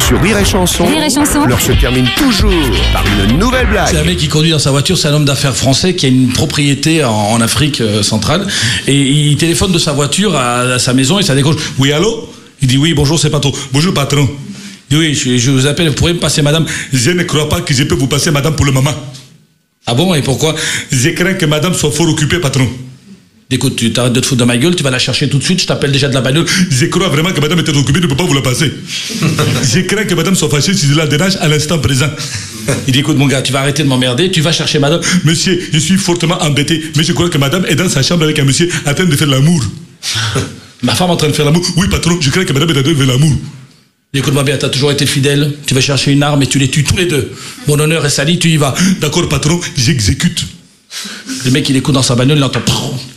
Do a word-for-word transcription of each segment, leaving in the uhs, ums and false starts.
Sur Rire et Chanson, Rire et Chanson. l'heure se termine toujours par une nouvelle blague. C'est un mec qui conduit dans sa voiture, c'est un homme d'affaires français qui a une propriété en, en Afrique euh, centrale. Et il téléphone de sa voiture à, à sa maison et ça décroche. Oui, allô? Il dit oui, bonjour, c'est patron. Bonjour, patron. Il dit oui, je, je vous appelle, vous pourriez me passer madame? Je ne crois pas que je peux vous passer madame pour le moment. Ah bon, et pourquoi? Je crains que madame soit fort occupée, patron. Écoute, tu t'arrêtes de te foutre de ma gueule, tu vas la chercher tout de suite, je t'appelle déjà de la bagnole. Je crois vraiment que madame était occupée, je ne peux pas vous la passer. Je crains que madame soit fâchée si je la dérange à l'instant présent. Il dit, écoute mon gars, tu vas arrêter de m'emmerder, tu vas chercher madame. Monsieur, je suis fortement embêté, mais je crois que madame est dans sa chambre avec un monsieur en train de faire l'amour. Ma femme en train de faire l'amour? Oui, patron, je crains que madame est en train de faire l'amour. Écoute-moi bien, t'as toujours été fidèle, tu vas chercher une arme et tu les tues tous les deux. Mon honneur est sali, tu y vas. D'accord, patron, j'exécute. Le mec, il écoute dans sa bagnole, il entend...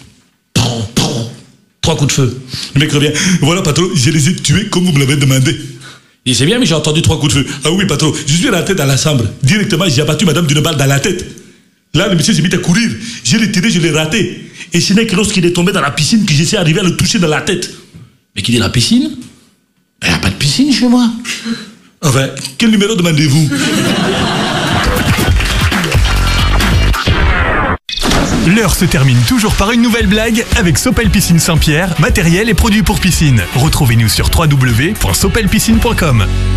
Trois coups de feu. Le mec revient. Voilà, patron, je les ai tués comme vous me l'avez demandé. Il dit, c'est bien, mais j'ai entendu trois coups de feu. Ah oui, patron, je suis rentré dans la chambre. Directement, j'ai abattu madame d'une balle dans la tête. Là, le monsieur s'est mis à courir. Je l'ai tiré, je l'ai raté. Et ce n'est que lorsqu'il est tombé dans la piscine que j'essaie d'arriver à le toucher dans la tête. Mais qui dit la piscine? Il n'y a pas de piscine chez moi. Enfin, quel numéro demandez-vous? L'heure se termine toujours par une nouvelle blague avec Sopel Piscine Saint-Pierre, matériel et produits pour piscine. Retrouvez-nous sur w w w point sopel piscine point com.